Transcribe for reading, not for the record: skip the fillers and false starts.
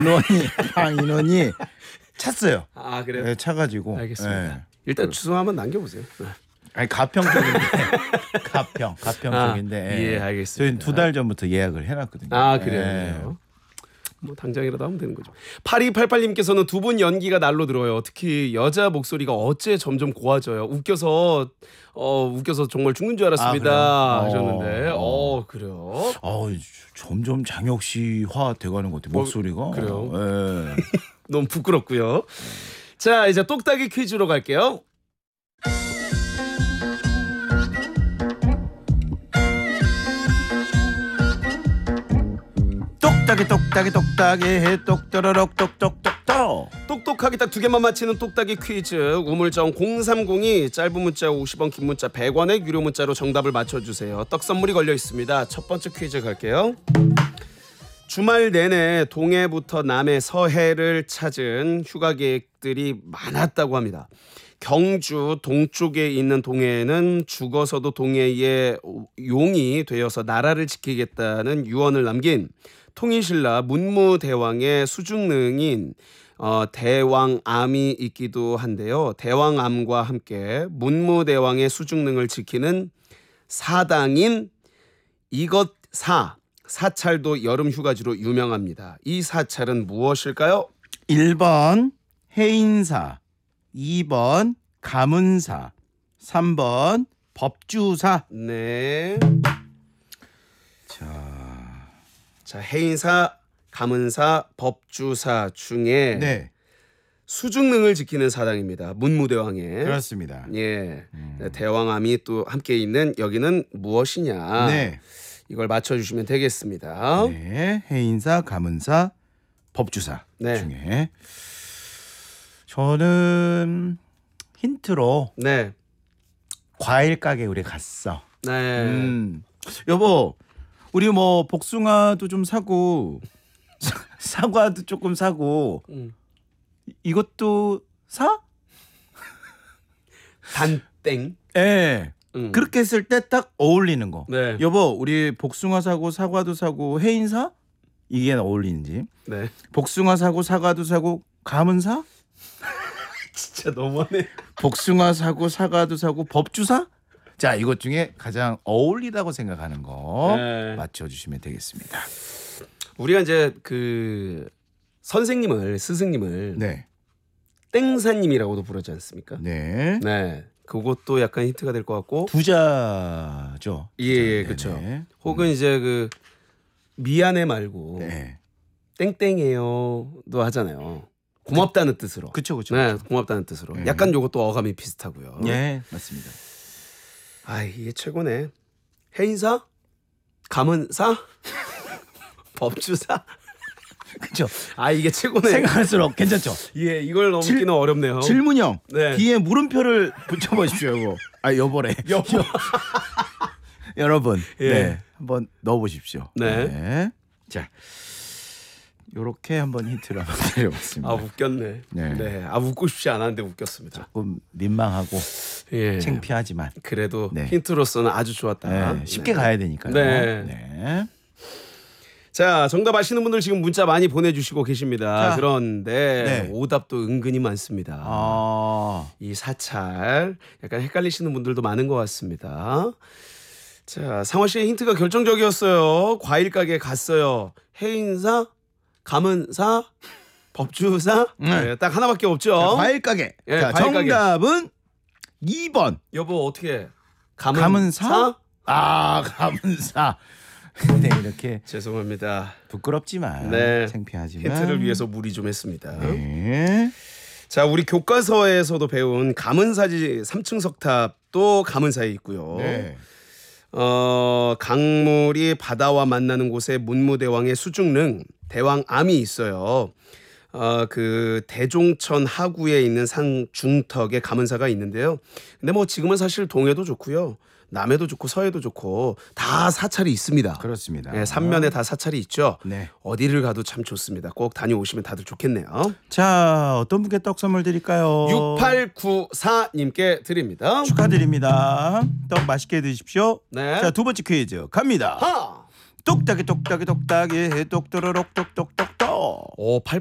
방 인원이 찼어요. 아 그래요? 네, 차가지고. 알겠습니다. 네. 일단 주소 한번 남겨보세요. 아니 가평 쪽인데 가평 쪽인데. 예, 알겠습니다. 저희는 2달 전부터 예약을 해놨거든요. 아 그래요. 네. 그래요. 뭐 당장이라도 하면 되는 거죠. 8288님께서는 두 분 연기가 날로 들어요. 특히 여자 목소리가 어째 점점 고와져요. 웃겨서 정말 죽는 줄 알았습니다. 아, 하셨는데 그래요. 점점 장혁 씨화 돼가는 것 같아요. 목소리가. 그래요? 네. 너무 부끄럽고요. 자 이제 똑딱이 퀴즈로 갈게요. 똑딱이 똑떠러럭 똑똑똑똑. 똑똑하게 딱 2개만 맞히는 똑딱이 퀴즈. 우물정 030이 짧은 문자 50원, 긴 문자 100원의 유료 문자로 정답을 맞춰주세요. 떡 선물이 걸려 있습니다. 첫 번째 퀴즈 갈게요. 주말 내내 동해부터 남해 서해를 찾은 휴가 계획들이 많았다고 합니다. 경주 동쪽에 있는 동해에는 죽어서도 동해의 용이 되어서 나라를 지키겠다는 유언을 남긴 통일신라 문무대왕의 수중능인 대왕암이 있기도 한데요. 대왕암과 함께 문무대왕의 수중능을 지키는 사당인 사찰도 여름 휴가지로 유명합니다. 이 사찰은 무엇일까요? 1번 해인사, 2번 가문사, 3번 법주사. 네. 자, 해인사, 가문사, 법주사 중에 네, 수중능을 지키는 사당입니다. 문무대왕의. 그렇습니다. 예. 대왕암이 또 함께 있는 여기는 무엇이냐? 네, 이걸 맞춰주시면 되겠습니다. 네, 해인사, 가문사, 법주사 네. 중에 저는 힌트로 네. 과일 가게 우리 갔어. 네. 여보, 우리 뭐 복숭아도 좀 사고 사과도 조금 사고 이것도 사? 단땡. 예. 그렇게 했을 때 딱 어울리는 거. 네. 여보, 우리 복숭아 사고 사과도 사고 해인 사? 이게 어울리는지. 네. 복숭아 사고 사과도 사고 감은 사? 진짜 너무하네. 복숭아 사고 사과도 사고 법주사? 자, 이것 중에 가장 어울리다고 생각하는 거 네. 맞춰주시면 되겠습니다. 우리가 이제 그 스승님을 네, 땡사님이라고도 부르지 않습니까? 네, 네. 그것도 약간 힌트가 될 것 같고. 부자죠. 예, 그렇죠. 네네. 혹은 이제 그 미안해 말고 네, 땡땡해요도 하잖아요. 고맙다는 뜻으로. 그렇죠. 네, 고맙다는 뜻으로. 네. 약간 요것도 어감이 비슷하고요. 네, 맞습니다. 아, 이게 최고네. 해인사, 가문사, 법주사. 그렇죠. 아, 이게 최고네. 생각할수록 괜찮죠. 예, 이걸 넘기는 어렵네요. 질문형. 네. 뒤에 물음표를 붙여보십시오, 여보. 아, 여보래. 여보. 여러분, 예. 네, 한번 넣어보십시오. 네. 자, 요렇게 한번 힌트를 한번 드려봤습니다. 아, 웃겼네. 네. 네. 아, 웃고 싶지 않았는데 웃겼습니다. 조금 민망하고 예. 창피하지만 그래도 네. 힌트로서는 아주 좋았다. 네, 쉽게 가야 되니까요. 네. 네. 자, 정답 아시는 분들 지금 문자 많이 보내주시고 계십니다. 자, 그런데 네. 오답도 은근히 많습니다. 이 사찰 약간 헷갈리시는 분들도 많은 것 같습니다. 자, 상화 씨의 힌트가 결정적이었어요. 과일 가게 갔어요. 해인사, 가문사, 법주사. 네, 딱 하나밖에 없죠. 자, 과일 가게. 예, 자, 과일 가게. 정답은 2번. 여보 어떻게? 가문사? 아, 가문사. 네, 이렇게 죄송합니다. 부끄럽지만 네. 창피하지만 힌트를 위해서 무리 좀 했습니다. 네. 자, 우리 교과서에서도 배운 가문사지 3층 석탑도 가문사에 있고요. 네. 강물이 바다와 만나는 곳에 문무대왕의 수중릉 대왕암이 있어요. 그 대종천 하구에 있는 산 중턱에 가문사가 있는데요. 근데 뭐 지금은 사실 동해도 좋고요. 남해도 좋고 서해도 좋고 다 사찰이 있습니다. 그렇습니다. 네, 삼면에 다 사찰이 있죠. 네. 어디를 가도 참 좋습니다. 꼭 다녀오시면 다들 좋겠네요. 자, 어떤 분께 떡 선물 드릴까요? 6894님께 드립니다. 축하드립니다. 떡 맛있게 드십시오. 네. 자, 두 번째 퀴즈 갑니다. 하! 똑딱이 똑딱이 똑딱이 똑도로록 똑똑똑똑. 오,